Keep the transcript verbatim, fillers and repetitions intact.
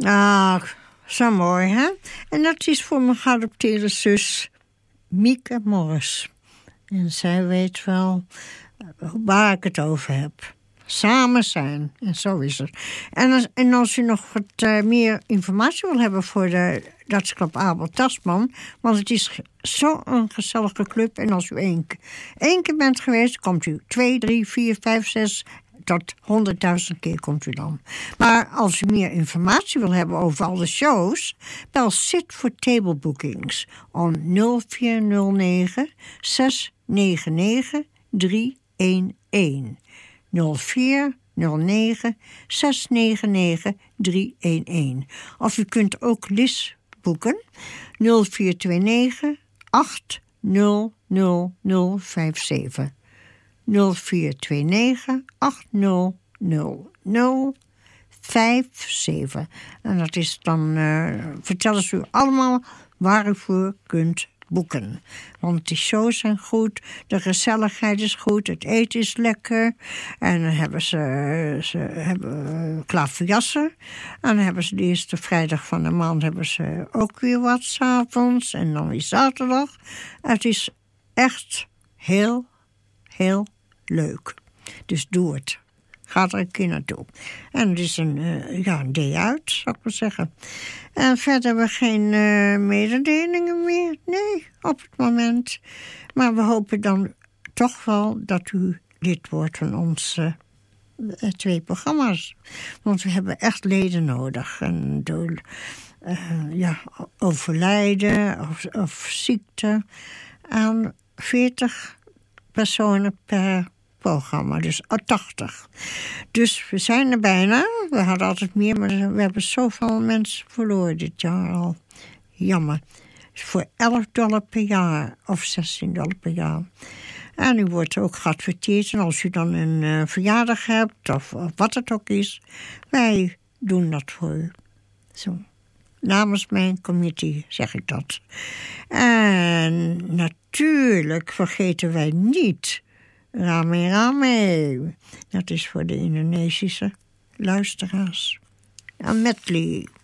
Ah, zo mooi, hè? En dat is voor mijn geadopteerde zus Mieke Morris. En zij weet wel waar ik het over heb. Samen zijn. En zo is het. En als, en als u nog wat uh, meer informatie wil hebben voor de Dansclub Abel Tasman, want het is zo'n gezellige club. En als u één, één keer bent geweest, komt u twee, drie, vier, vijf, zes tot honderdduizend keer komt u dan. Maar als u meer informatie wil hebben over alle shows, bel Sit voor Table Bookings on nul vier nul negen, zes negen negen, drie een een. nul vier nul negen, zes negen negen, drie een een. Of u kunt ook Lis boeken. nul vier twee negen, acht nul nul nul vijf zeven. nul vier twee negen, acht nul nul nul vijf zeven. En dat is dan, uh, vertellen ze u allemaal waar u voor kunt boeken. Want die shows zijn goed, de gezelligheid is goed, het eten is lekker. En dan hebben ze, ze hebben klaverjassen. En dan hebben ze de eerste vrijdag van de maand hebben ze ook weer wat 's avonds. En dan weer zaterdag. Het is echt heel, heel leuk. Dus doe het. Ga er een keer naartoe. En het is een, uh, ja, een day uit, zou ik maar zeggen. En verder hebben we geen uh, mededelingen meer. Nee, op het moment. Maar we hopen dan toch wel dat u lid wordt van onze uh, twee programma's. Want we hebben echt leden nodig. En door uh, ja, overlijden of, of ziekte aan veertig personen per programma, dus tachtig. Dus we zijn er bijna. We hadden altijd meer, maar we hebben zoveel mensen verloren dit jaar al. Jammer. Voor elf dollar per jaar of zestien dollar per jaar. En u wordt ook geadverteerd. En als u dan een uh, verjaardag hebt of, of wat het ook is, wij doen dat voor u. Zo. Namens mijn committee zeg ik dat. En natuurlijk vergeten wij niet Rame Rame. Dat is voor de Indonesische luisteraars. En medley.